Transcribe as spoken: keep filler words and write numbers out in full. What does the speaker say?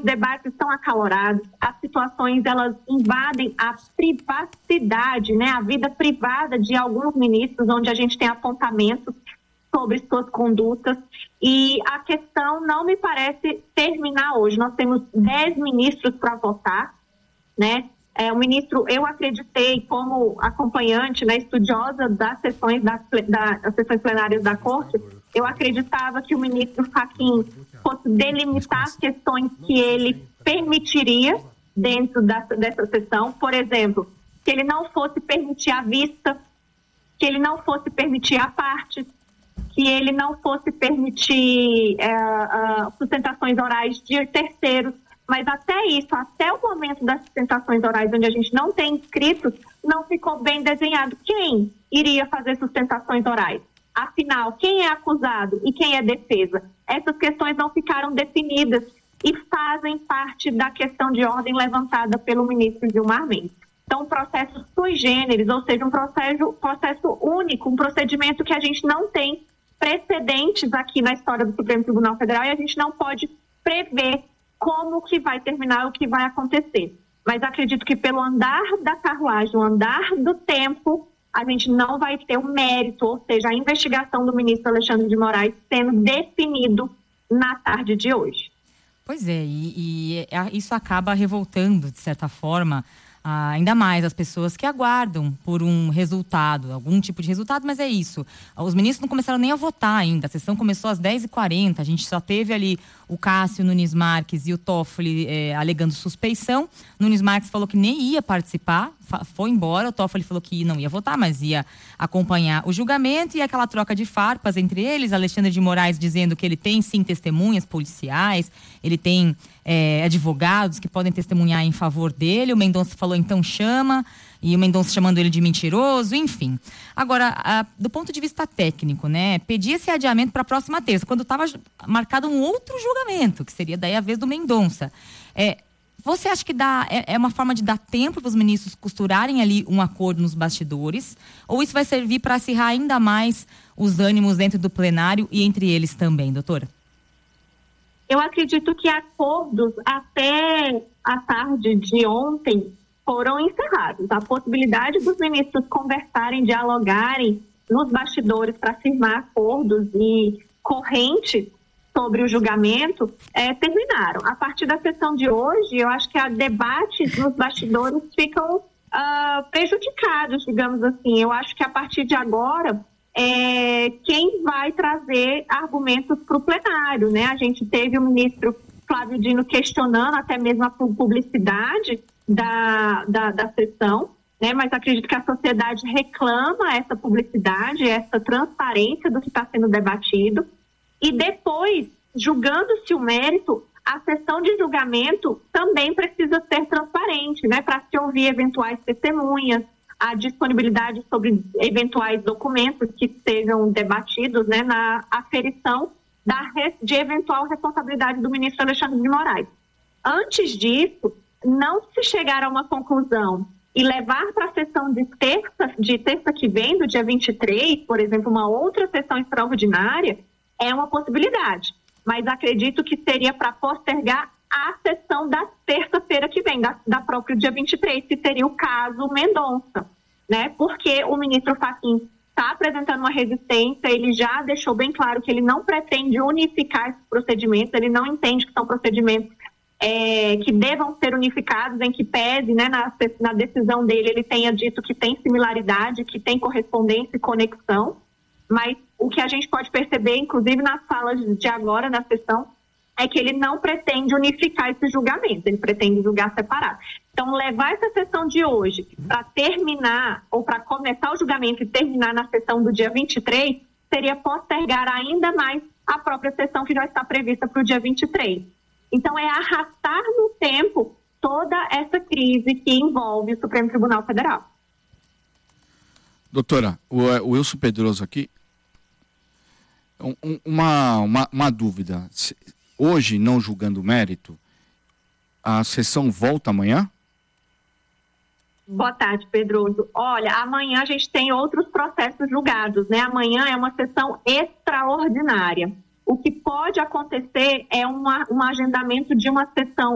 debates estão acalorados, as situações elas invadem a privacidade, né, a vida privada de alguns ministros, onde a gente tem apontamentos sobre suas condutas, e a questão não me parece terminar hoje. Nós temos dez ministros para votar, né? É, o ministro, eu acreditei como acompanhante, né, estudiosa das sessões, das, das sessões plenárias da Corte, eu acreditava que o ministro Fachin fosse delimitar as questões que ele permitiria dentro da, dessa sessão. Por exemplo, que ele não fosse permitir a vista, que ele não fosse permitir a parte, que ele não fosse permitir é, uh, sustentações orais de terceiros. Mas até isso, até o momento das sustentações orais, onde a gente não tem inscritos, não ficou bem desenhado quem iria fazer sustentações orais. Afinal, quem é acusado e quem é defesa? Essas questões não ficaram definidas e fazem parte da questão de ordem levantada pelo ministro Gilmar Mendes. Então, um processo sui generis, ou seja, um processo, processo único, um procedimento que a gente não tem precedentes aqui na história do Supremo Tribunal Federal, e a gente não pode prever como que vai terminar, o que vai acontecer. Mas acredito que pelo andar da carruagem, o andar do tempo, a gente não vai ter o mérito, ou seja, a investigação do ministro Alexandre de Moraes sendo definido na tarde de hoje. Pois é, e, e isso acaba revoltando, de certa forma, ainda mais as pessoas que aguardam por um resultado, algum tipo de resultado, mas é isso. Os ministros não começaram nem a votar ainda, a sessão começou às dez e quarenta, a gente só teve ali o Cássio Nunes Marques e o Toffoli é, alegando suspeição. Nunes Marques falou que nem ia participar, foi embora. O Toffoli falou que não ia votar, mas ia acompanhar o julgamento, e aquela troca de farpas entre eles. Alexandre de Moraes dizendo que ele tem sim testemunhas policiais, ele tem é, advogados que podem testemunhar em favor dele. O Mendonça falou, então chama, e o Mendonça chamando ele de mentiroso, enfim. Agora, a, do ponto de vista técnico, né, pedia esse adiamento para a próxima terça, quando estava marcado um outro julgamento, que seria daí a vez do Mendonça. É, você acha que dá, é, é uma forma de dar tempo para os ministros costurarem ali um acordo nos bastidores? Ou isso vai servir para acirrar ainda mais os ânimos dentro do plenário e entre eles também, doutora? Eu acredito que acordos até a tarde de ontem foram encerrados. A possibilidade dos ministros conversarem, dialogarem nos bastidores para firmar acordos e correntes sobre o julgamento é, terminaram. A partir da sessão de hoje, eu acho que a debates nos bastidores ficam uh, prejudicados, digamos assim. Eu acho que a partir de agora, é, quem vai trazer argumentos para o plenário, né? A gente teve o ministro Flávio Dino questionando até mesmo a publicidade da, da, da sessão, né? Mas acredito que a sociedade reclama essa publicidade, essa transparência do que está sendo debatido. E depois, julgando-se o mérito, a sessão de julgamento também precisa ser transparente, né? Para se ouvir eventuais testemunhas, a disponibilidade sobre eventuais documentos que sejam debatidos, né? Na aferição da, de eventual responsabilidade do ministro Alexandre de Moraes. Antes disso, não se chegar a uma conclusão e levar para a sessão de terça, de terça que vem, do dia vinte e três, por exemplo, uma outra sessão extraordinária, é uma possibilidade, mas acredito que seria para postergar a sessão da terça-feira que vem, da, da própria dia vinte e três, que seria o caso Mendonça, né? Porque o ministro Fachin está apresentando uma resistência, ele já deixou bem claro que ele não pretende unificar esses procedimentos, ele não entende que são procedimentos é, que devam ser unificados, em que pese, né, na, na decisão dele, ele tenha dito que tem similaridade, que tem correspondência e conexão. Mas o que a gente pode perceber, inclusive nas falas de agora, na sessão, é que ele não pretende unificar esse julgamento, ele pretende julgar separado. Então, levar essa sessão de hoje para terminar, ou para começar o julgamento e terminar na sessão do dia vinte e três, seria postergar ainda mais a própria sessão que já está prevista para o dia vinte e três. Então, é arrastar no tempo toda essa crise que envolve o Supremo Tribunal Federal. Doutora, o Wilson Pedroso aqui, um, uma, uma, uma dúvida. Hoje, não julgando o mérito, a sessão volta amanhã? Boa tarde, Pedroso. Olha, amanhã a gente tem outros processos julgados, né? Amanhã é uma sessão extraordinária. O que pode acontecer é uma, um agendamento de uma sessão